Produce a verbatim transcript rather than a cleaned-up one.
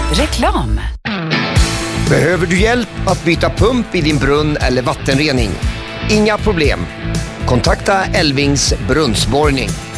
Reklam. Behöver du hjälp att byta pump i din brunn eller vattenrening? Inga problem. Kontakta Elvings brunnsborrning.